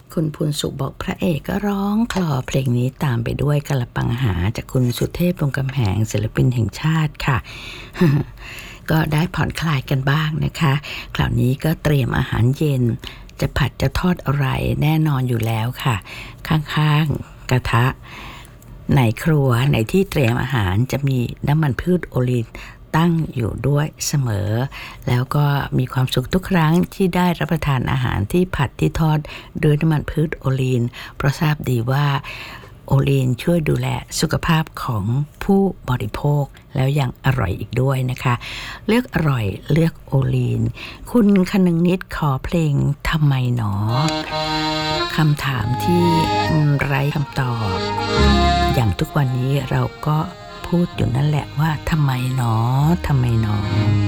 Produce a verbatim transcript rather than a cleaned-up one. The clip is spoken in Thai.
คุณพูนสุขบอกพระเอกก็ร้องคลอเพลงนี้ตามไปด้วยกระปังหาจากคุณสุเทพวงศ์กำแหงศิลปินแห่งชาติค่ะ ก็ได้ผ่อนคลายกันบ้างนะคะคราวนี้ก็เตรียมอาหารเย็นจะผัดจะทอดอะไรแน่นอนอยู่แล้วค่ะข้างๆกระทะในครัวในที่เตรียมอาหารจะมีน้ำมันพืชโอลีฟตั้งอยู่ด้วยเสมอแล้วก็มีความสุขทุกครั้งที่ได้รับประทานอาหารที่ผัดที่ทอดด้วยน้ำมันพืชโอลีฟเพราะทราบดีว่าโอลีนช่วยดูแลสุขภาพของผู้บริโภคแล้วยังอร่อยอีกด้วยนะคะเลือกอร่อยเลือกโอลีนคุณคนึงนิดขอเพลงทำไมหนอคำถามที่ไร้คำตอบอย่างทุกวันนี้เราก็พูดอยู่นั่นแหละว่าทำไมหนอทำไมหนอ